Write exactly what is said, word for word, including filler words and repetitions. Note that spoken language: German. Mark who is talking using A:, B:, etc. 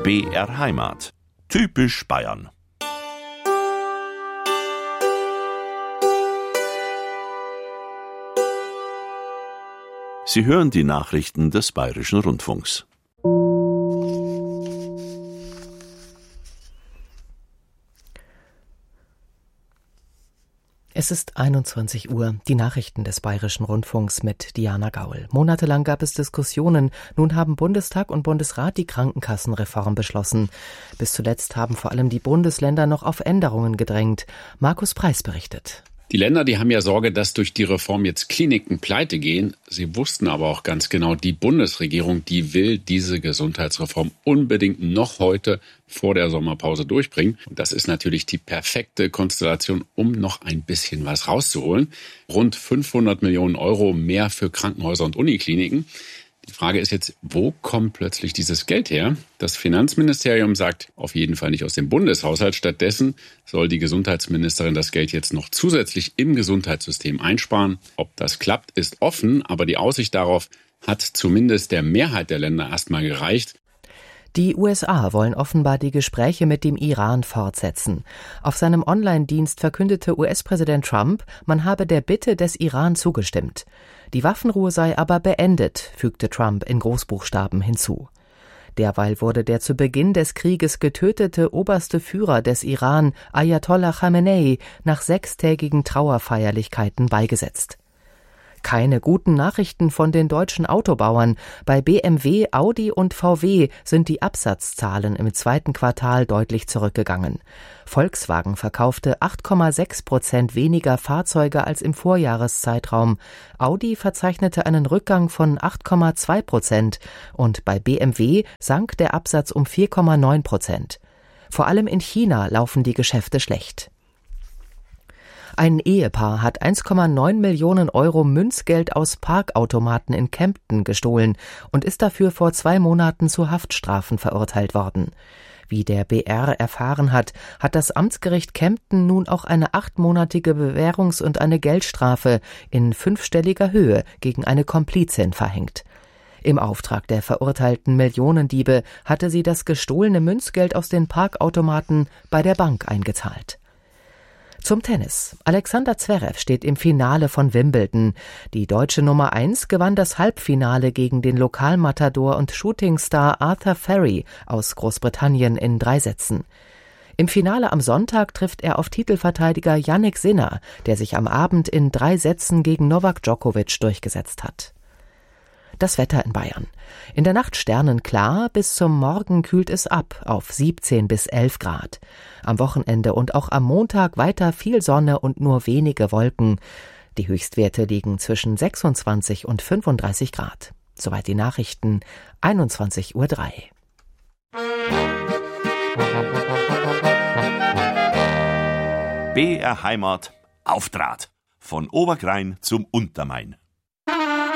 A: B R Heimat. Typisch Bayern. Sie hören die Nachrichten des Bayerischen Rundfunks.
B: Es ist einundzwanzig Uhr, die Nachrichten des Bayerischen Rundfunks mit Diana Gaul. Monatelang gab es Diskussionen, nun haben Bundestag und Bundesrat die Krankenkassenreform beschlossen. Bis zuletzt haben vor allem die Bundesländer noch auf Änderungen gedrängt. Markus Preis berichtet.
C: Die Länder, die haben ja Sorge, dass durch die Reform jetzt Kliniken pleite gehen. Sie wussten aber auch ganz genau, die Bundesregierung, die will diese Gesundheitsreform unbedingt noch heute vor der Sommerpause durchbringen. Und das ist natürlich die perfekte Konstellation, um noch ein bisschen was rauszuholen. Rund fünfhundert Millionen Euro mehr für Krankenhäuser und Unikliniken. Die Frage ist jetzt, wo kommt plötzlich dieses Geld her? Das Finanzministerium sagt auf jeden Fall nicht aus dem Bundeshaushalt. Stattdessen soll die Gesundheitsministerin das Geld jetzt noch zusätzlich im Gesundheitssystem einsparen. Ob das klappt, ist offen, aber die Aussicht darauf hat zumindest der Mehrheit der Länder erstmal gereicht.
B: Die U S A wollen offenbar die Gespräche mit dem Iran fortsetzen. Auf seinem Online-Dienst verkündete U S-Präsident Trump, man habe der Bitte des Iran zugestimmt. Die Waffenruhe sei aber beendet, fügte Trump in Großbuchstaben hinzu. Derweil wurde der zu Beginn des Krieges getötete oberste Führer des Iran, Ayatollah Khamenei, nach sechstägigen Trauerfeierlichkeiten beigesetzt. Keine guten Nachrichten von den deutschen Autobauern. Bei B M W, Audi und V W sind die Absatzzahlen im zweiten Quartal deutlich zurückgegangen. Volkswagen verkaufte acht Komma sechs Prozent weniger Fahrzeuge als im Vorjahreszeitraum. Audi verzeichnete einen Rückgang von acht Komma zwei Prozent und bei B M W sank der Absatz um vier Komma neun Prozent. Vor allem in China laufen die Geschäfte schlecht. Ein Ehepaar hat eins Komma neun Millionen Euro Münzgeld aus Parkautomaten in Kempten gestohlen und ist dafür vor zwei Monaten zu Haftstrafen verurteilt worden. Wie der B R erfahren hat, hat das Amtsgericht Kempten nun auch eine achtmonatige Bewährungs- und eine Geldstrafe in fünfstelliger Höhe gegen eine Komplizin verhängt. Im Auftrag der verurteilten Millionendiebe hatte sie das gestohlene Münzgeld aus den Parkautomaten bei der Bank eingezahlt. Zum Tennis. Alexander Zverev steht im Finale von Wimbledon. Die deutsche Nummer eins gewann das Halbfinale gegen den Lokalmatador und Shootingstar Arthur Ferry aus Großbritannien in drei Sätzen. Im Finale am Sonntag trifft er auf Titelverteidiger Jannik Sinner, der sich am Abend in drei Sätzen gegen Novak Djokovic durchgesetzt hat. Das Wetter in Bayern. In der Nacht sternenklar, bis zum Morgen kühlt es ab auf siebzehn bis elf Grad. Am Wochenende und auch am Montag weiter viel Sonne und nur wenige Wolken. Die Höchstwerte liegen zwischen sechsundzwanzig und fünfunddreißig Grad. Soweit die Nachrichten, einundzwanzig Uhr drei.
A: B R Heimat auf Draht. Von Oberkrain zum Untermain.